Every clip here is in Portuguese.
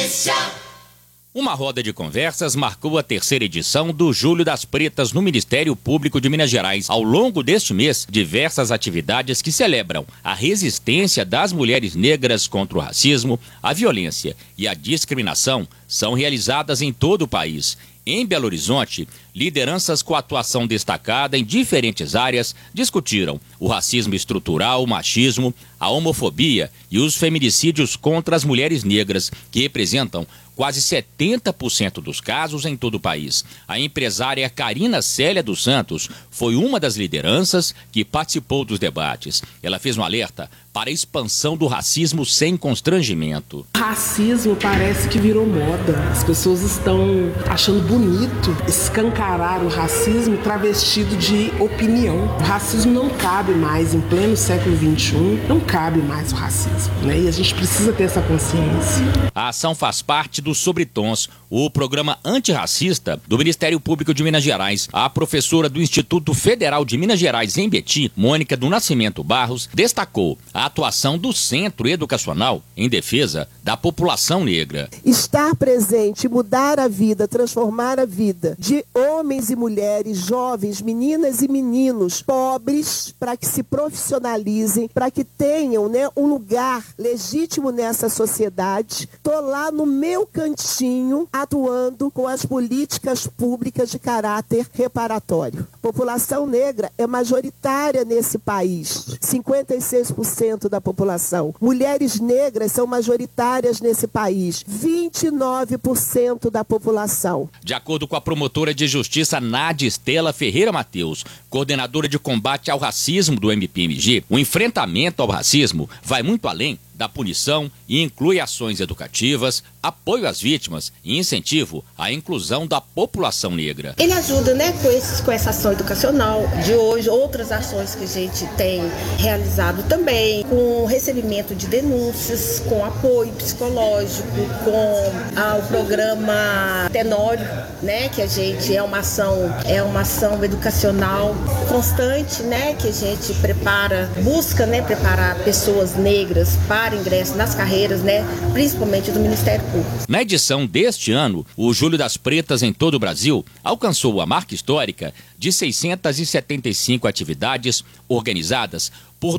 Notícia. Uma roda de conversas marcou a terceira edição do Julho das Pretas no Ministério Público de Minas Gerais. Ao longo deste mês, diversas atividades que celebram a resistência das mulheres negras contra o racismo, a violência e a discriminação são realizadas em todo o país. Em Belo Horizonte, lideranças com atuação destacada em diferentes áreas discutiram o racismo estrutural, o machismo, a homofobia e os feminicídios contra as mulheres negras, que representam quase 70% dos casos em todo o país. A empresária Karina Célia dos Santos foi uma das lideranças que participou dos debates. Ela fez um alerta para a expansão do racismo sem constrangimento. O racismo parece que virou moda. As pessoas estão achando bonito escancarar o racismo travestido de opinião. O racismo não cabe mais, em pleno século XXI, não cabe mais o racismo, né? E a gente precisa ter essa consciência. A ação faz parte do Sobretons, o programa antirracista do Ministério Público de Minas Gerais. A professora do Instituto Federal de Minas Gerais, em Betim, Mônica do Nascimento Barros, destacou a atuação do Centro Educacional em defesa da população negra. Estar presente, mudar a vida, transformar a vida de homens e mulheres, jovens, meninas e meninos pobres, para que se profissionalizem, para que tenham, né, um lugar legítimo nessa sociedade. Estou lá no meu cantinho, atuando com as políticas públicas de caráter reparatório. A população negra é majoritária nesse país, 56% da população. Mulheres negras são majoritárias nesse país, 29% da população. De acordo com a promotora de justiça Nádia Estela Ferreira Mateus, coordenadora de combate ao racismo do MPMG, o enfrentamento ao racismo vai muito além da punição e inclui ações educativas, apoio às vítimas e incentivo à inclusão da população negra. Ele ajuda, né, com essa ação educacional de hoje, outras ações que a gente tem realizado também, com recebimento de denúncias, com apoio psicológico, com o programa Tenório, né, que a gente é uma ação educacional constante, né, que a gente busca, né, preparar pessoas negras para ingresso nas carreiras, né, principalmente do Ministério Público. Na edição deste ano, o Julho das Pretas em todo o Brasil alcançou a marca histórica de 675 atividades organizadas por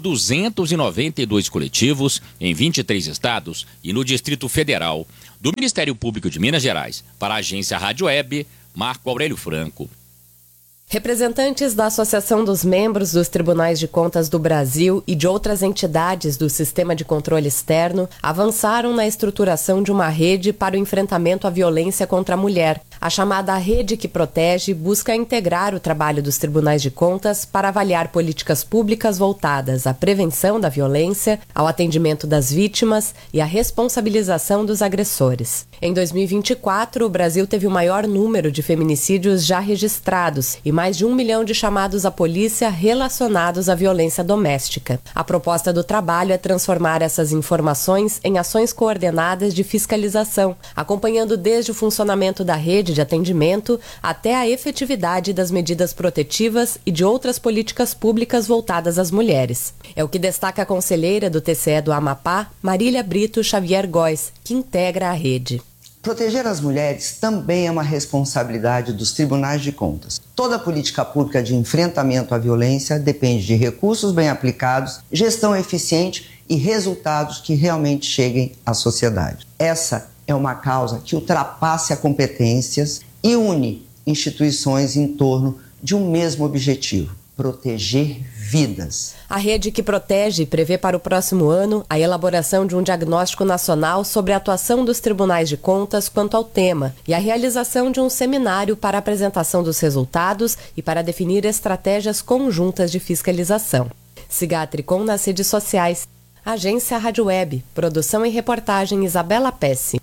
292 coletivos em 23 estados e no Distrito Federal. Do Ministério Público de Minas Gerais, para a agência Rádio Web, Marco Aurélio Franco. Representantes da Associação dos Membros dos Tribunais de Contas do Brasil e de outras entidades do Sistema de Controle Externo avançaram na estruturação de uma rede para o enfrentamento à violência contra a mulher. A chamada Rede que Protege busca integrar o trabalho dos tribunais de contas para avaliar políticas públicas voltadas à prevenção da violência, ao atendimento das vítimas e à responsabilização dos agressores. Em 2024, o Brasil teve o maior número de feminicídios já registrados e mais de 1 milhão de chamados à polícia relacionados à violência doméstica. A proposta do trabalho é transformar essas informações em ações coordenadas de fiscalização, acompanhando desde o funcionamento da rede de atendimento até a efetividade das medidas protetivas e de outras políticas públicas voltadas às mulheres. É o que destaca a conselheira do TCE do Amapá, Marília Brito Xavier Góes, que integra a rede. Proteger as mulheres também é uma responsabilidade dos tribunais de contas. Toda política pública de enfrentamento à violência depende de recursos bem aplicados, gestão eficiente e resultados que realmente cheguem à sociedade. Essa é uma causa que ultrapassa competências e une instituições em torno de um mesmo objetivo: proteger vidas. A Rede que Protege prevê para o próximo ano a elaboração de um diagnóstico nacional sobre a atuação dos tribunais de contas quanto ao tema e a realização de um seminário para a apresentação dos resultados e para definir estratégias conjuntas de fiscalização. Siga a Tricom nas redes sociais. Agência Rádio Web. Produção e reportagem Isabela Pesce.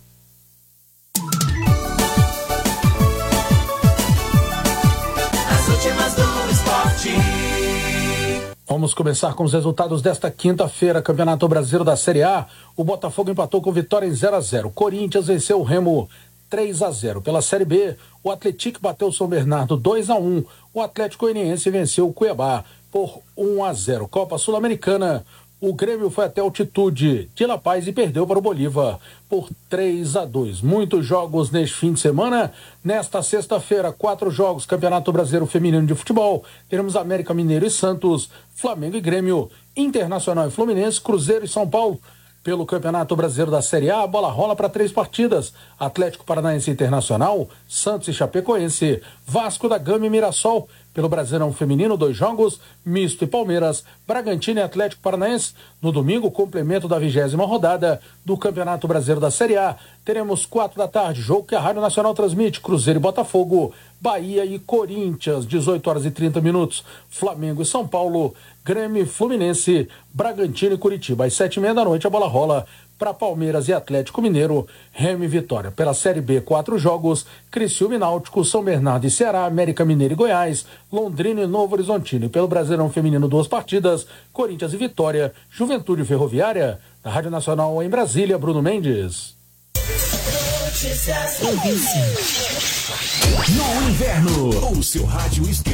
As últimas do esporte. Vamos começar com os resultados desta quinta-feira. Campeonato Brasileiro da Série A. O Botafogo empatou com vitória em 0-0. Corinthians venceu o Remo 3-0. Pela Série B, o Atlético bateu o São Bernardo 2-1. O Atlético Goianiense venceu o Cuiabá por 1-0. Copa Sul-Americana. O Grêmio foi até altitude de La Paz e perdeu para o Bolívar por 3-2. Muitos jogos neste fim de semana. Nesta sexta-feira, 4 jogos, Campeonato Brasileiro Feminino de Futebol. Teremos América Mineiro e Santos, Flamengo e Grêmio, Internacional e Fluminense, Cruzeiro e São Paulo. Pelo Campeonato Brasileiro da Série A, a bola rola para 3 partidas. Atlético Paranaense Internacional, Santos e Chapecoense, Vasco da Gama e Mirassol. Pelo Brasileirão Feminino, 2 jogos, Misto e Palmeiras, Bragantino e Atlético Paranaense. No domingo, complemento da 20ª rodada do Campeonato Brasileiro da Série A. Teremos 4 da tarde, jogo que a Rádio Nacional transmite, Cruzeiro e Botafogo, Bahia e Corinthians, 18h30, Flamengo e São Paulo, Grêmio e Fluminense, Bragantino e Curitiba. Às 7h30 a bola rola para Palmeiras e Atlético Mineiro, Remo e Vitória. Pela Série B, 4 jogos, Criciúma e Náutico, São Bernardo e Ceará, América Mineiro e Goiás, Londrina e Novo Horizontino. E pelo Brasileirão Feminino, 2 partidas, Corinthians e Vitória, Juventude e Ferroviária. Da Rádio Nacional em Brasília, Bruno Mendes. No inverno, o seu rádio esquenta.